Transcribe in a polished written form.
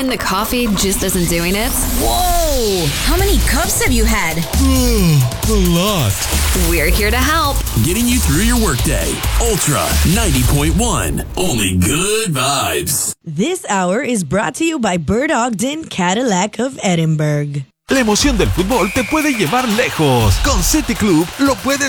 when the coffee just isn't doing it? Whoa! How many cups have you had? A lot. We're here to help. Getting you through your workday. Ultra 90.1. Only good vibes. This hour is brought to you by Bird Ogden Cadillac of Edinburgh. La emoción del fútbol te puede llevar lejos. Con City Club lo puedes